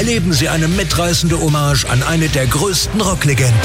erleben Sie eine mitreißende Hommage an eine der größten Rocklegenden.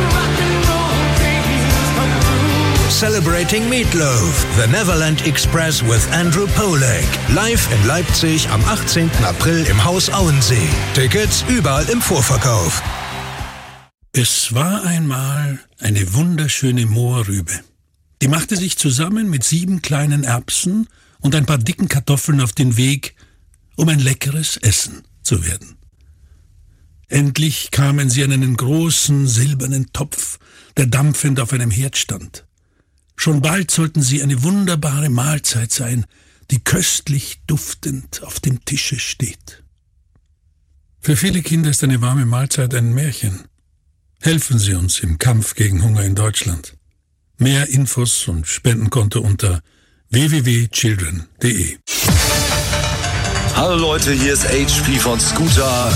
Celebrating Meatloaf, The Neverland Express with Andrew Pollack. Live in Leipzig am 18. April im Haus Auensee. Tickets überall im Vorverkauf. Es war einmal eine wunderschöne Mohrrübe. Die machte sich zusammen mit 7 kleinen Erbsen und ein paar dicken Kartoffeln auf den Weg, um ein leckeres Essen zu werden. Endlich kamen sie an einen großen silbernen Topf, der dampfend auf einem Herd stand. Schon bald sollten sie eine wunderbare Mahlzeit sein, die köstlich duftend auf dem Tische steht. Für viele Kinder ist eine warme Mahlzeit ein Märchen. Helfen Sie uns im Kampf gegen Hunger in Deutschland. Mehr Infos und Spendenkonto unter www.children.de. Hallo Leute, hier ist HP von Scooter.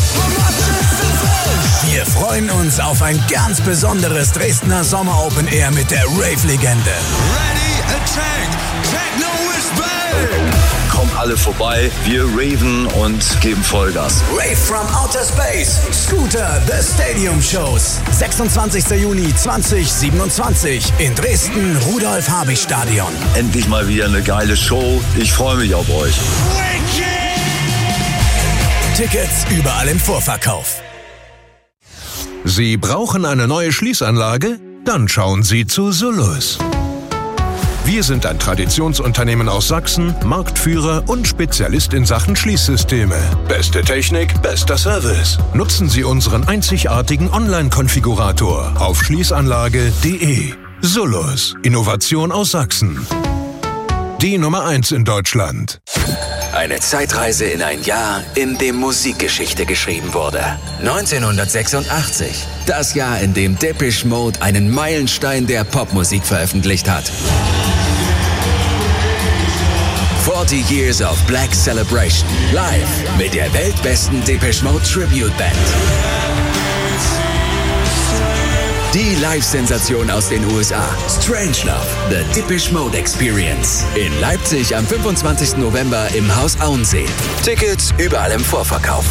Wir freuen uns auf ein ganz besonderes Dresdner Sommer Open Air mit der Rave-Legende. Ready, attack, techno is back! Kommt alle vorbei, wir raven und geben Vollgas. Rave from Outer Space, Scooter, The Stadium Shows. 26. Juni 2027 in Dresden, Rudolf-Habich-Stadion. Endlich mal wieder eine geile Show. Ich freue mich auf euch. Tickets überall im Vorverkauf. Sie brauchen eine neue Schließanlage? Dann schauen Sie zu Solus. Wir sind ein Traditionsunternehmen aus Sachsen, Marktführer und Spezialist in Sachen Schließsysteme. Beste Technik, bester Service. Nutzen Sie unseren einzigartigen Online-Konfigurator auf schließanlage.de. Solus, Innovation aus Sachsen. Die Nummer 1 in Deutschland. Eine Zeitreise in ein Jahr, in dem Musikgeschichte geschrieben wurde. 1986. Das Jahr, in dem Depeche Mode einen Meilenstein der Popmusik veröffentlicht hat. 40 Years of Black Celebration. Live mit der weltbesten Depeche Mode Tribute Band. Die Live-Sensation aus den USA. Strangelove, The Depeche Mode Experience. In Leipzig am 25. November im Haus Auensee. Tickets überall im Vorverkauf.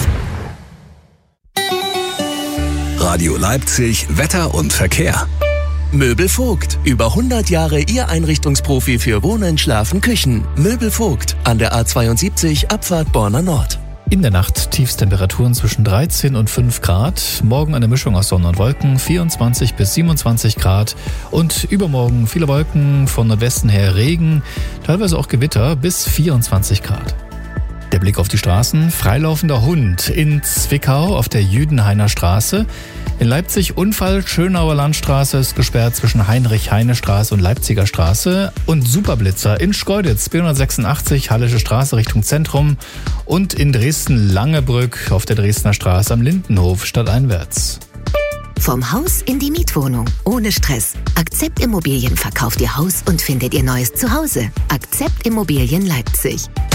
Radio Leipzig, Wetter und Verkehr. Möbel Vogt. Über 100 Jahre Ihr Einrichtungsprofi für Wohnen, Schlafen, Küchen. Möbel Vogt. An der A72 Abfahrt Borna Nord. In der Nacht Tiefstemperaturen zwischen 13 und 5 Grad. Morgen eine Mischung aus Sonne und Wolken, 24 bis 27 Grad. Und übermorgen viele Wolken, von Nordwesten her Regen, teilweise auch Gewitter bis 24 Grad. Der Blick auf die Straßen. Freilaufender Hund in Zwickau auf der Jüdenhainer Straße. In Leipzig Unfall, Schönauer Landstraße ist gesperrt zwischen Heinrich-Heine-Straße und Leipziger Straße. Und Superblitzer in Schkeuditz, B186, Hallische Straße Richtung Zentrum. Und in Dresden-Langebrück auf der Dresdner Straße am Lindenhof stadteinwärts. Vom Haus in die Mietwohnung. Ohne Stress. Akzept Immobilien verkauft Ihr Haus und findet Ihr neues Zuhause. Akzept Immobilien Leipzig.